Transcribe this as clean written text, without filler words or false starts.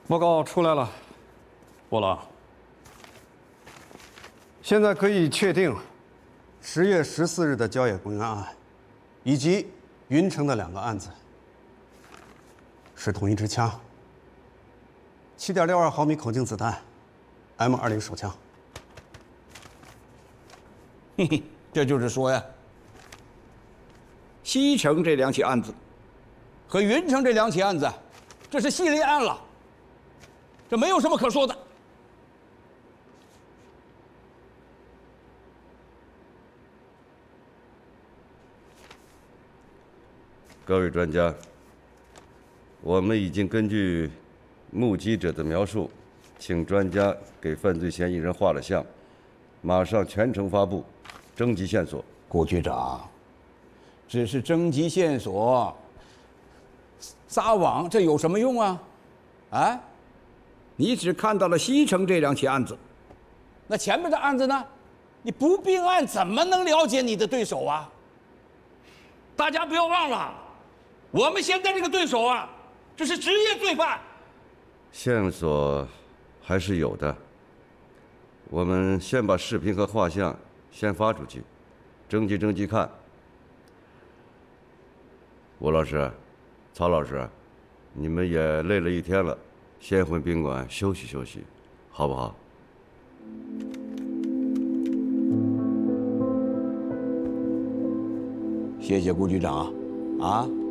报告出来了，波郎。现在可以确定，10月14日的郊野公园案，以及云城的2个案子，是同一支枪，7.62毫米口径子弹，M20手枪。 嘿嘿，这就是说呀，西城这2起案子和云城这2起案子，这是系列案了，这没有什么可说的。 各位专家，我们已经根据目击者的描述，请专家给犯罪嫌疑人画了像，马上全程发布，征集线索。 顾局长，只是征集线索，撒网这有什么用啊？啊？你只看到了西城这2起案子，那前面的案子呢？你不并案怎么能了解你的对手啊？大家不要忘了，我们现在这个对手啊，这是职业罪犯。 线索还是有的，我们先把视频和画像先发出去，征集看。吴老师、曹老师，你们也累了一天了，先回宾馆休息休息，好不好？ 谢谢顾局长啊！